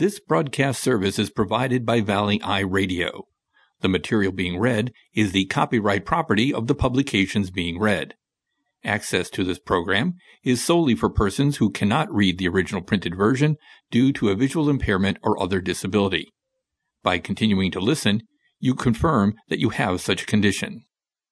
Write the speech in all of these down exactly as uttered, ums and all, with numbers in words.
This broadcast service is provided by Valley Eye Radio. The material being read is the copyright property of the publications being read. Access to this program is solely for persons who cannot read the original printed version due to a visual impairment or other disability. By continuing to listen, you confirm that you have such a condition.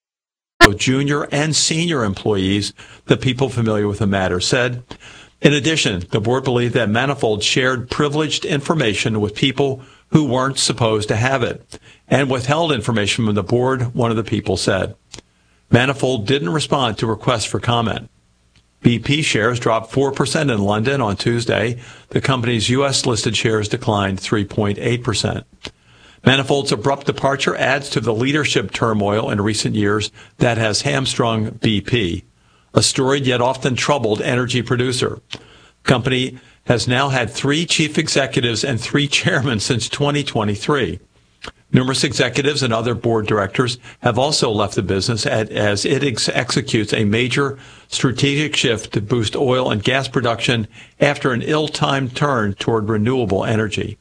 Both junior and senior employees, the people familiar with the matter said. In addition, the board believed that Manifold shared privileged information with people who weren't supposed to have it and withheld information from the board, one of the people said. Manifold didn't respond to requests for comment. B P shares dropped four percent in London on Tuesday. The company's U S-listed shares declined three point eight percent. Manifold's abrupt departure adds to the leadership turmoil in recent years that has hamstrung B P, a storied yet often troubled energy producer. The company has now had three chief executives and three chairmen since twenty twenty-three. Numerous executives and other board directors have also left the business as it ex- executes a major strategic shift to boost oil and gas production after an ill-timed turn toward renewable energy.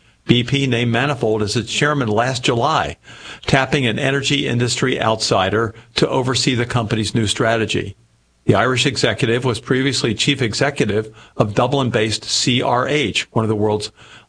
B P named Manifold as its chairman last July, tapping an energy industry outsider to oversee the company's new strategy. The Irish executive was previously chief executive of Dublin-based C R H, one of the world's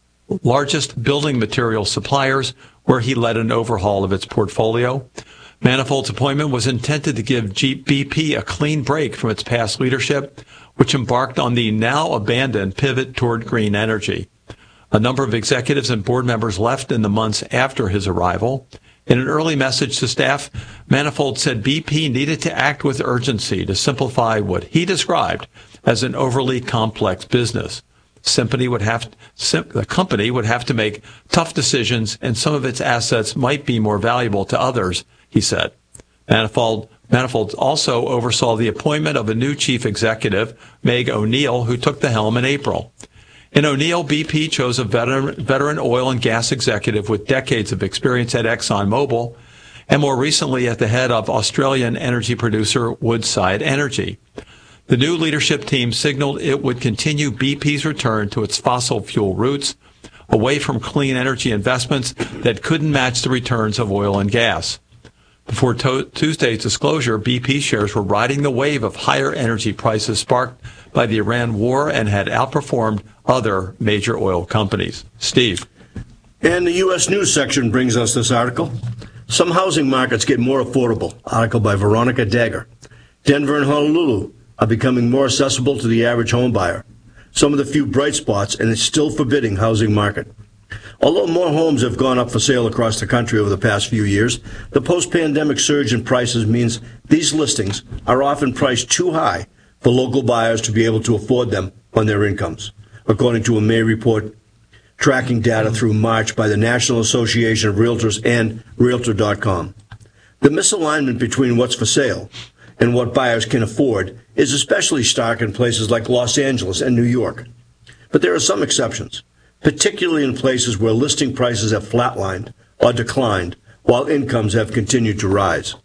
largest building material suppliers, where he led an overhaul of its portfolio. Manifold's appointment was intended to give B P a clean break from its past leadership, which embarked on the now abandoned pivot toward green energy. A number of executives and board members left in the months after his arrival. In an early message to staff, Manifold said B P needed to act with urgency to simplify what he described as an overly complex business. Company would have to, the company would have to make tough decisions, and some of its assets might be more valuable to others, he said. Manifold, Manifold also oversaw the appointment of a new chief executive, Meg O'Neill, who took the helm in April. In O'Neill, B P chose a veteran, veteran oil and gas executive with decades of experience at ExxonMobil and more recently at the head of Australian energy producer Woodside Energy. The new leadership team signaled it would continue B P's return to its fossil fuel roots, away from clean energy investments that couldn't match the returns of oil and gas. Before to- Tuesday's disclosure, B P shares were riding the wave of higher energy prices sparked by the Iran war and had outperformed other major oil companies. Steve. And the U S News section brings us this article. Some housing markets get more affordable. Article by Veronica Dagger. Denver and Honolulu are becoming more accessible to the average home buyer. Some of the few bright spots in a still forbidding housing market. Although more homes have gone up for sale across the country over the past few years, the post-pandemic surge in prices means these listings are often priced too high for local buyers to be able to afford them on their incomes, according to a May report tracking data through March by the National Association of Realtors and Realtor dot com. The misalignment between what's for sale and what buyers can afford is especially stark in places like Los Angeles and New York. But there are some exceptions, particularly in places where listing prices have flatlined or declined while incomes have continued to rise.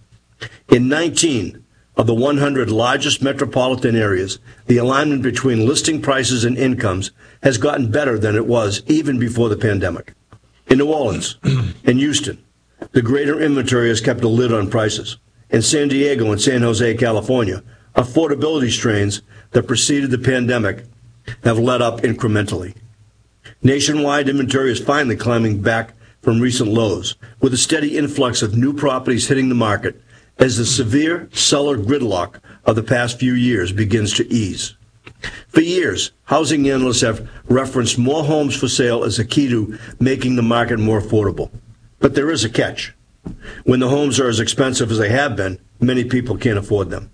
In nineteen of the one hundred largest metropolitan areas, the alignment between listing prices and incomes has gotten better than it was even before the pandemic. In New Orleans and Houston, the greater inventory has kept a lid on prices. In San Diego and San Jose, California, affordability strains that preceded the pandemic have let up incrementally. Nationwide, inventory is finally climbing back from recent lows, with a steady influx of new properties hitting the market as the severe seller gridlock of the past few years begins to ease. For years, housing analysts have referenced more homes for sale as a key to making the market more affordable. But there is a catch. When the homes are as expensive as they have been, many people can't afford them.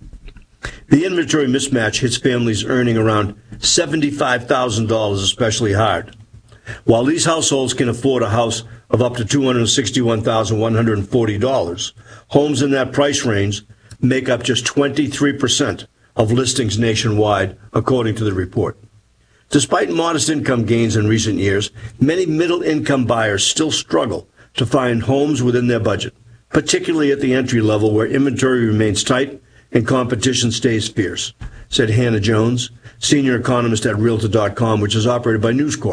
The inventory mismatch hits families earning around seventy-five thousand dollars especially hard. While these households can afford a house of up to two hundred sixty-one thousand one hundred forty dollars, homes in that price range make up just twenty-three percent of listings nationwide, according to the report. Despite modest income gains in recent years, many middle-income buyers still struggle to find homes within their budget, particularly at the entry level where inventory remains tight and competition stays fierce, said Hannah Jones, senior economist at Realtor dot com, which is operated by News Corp.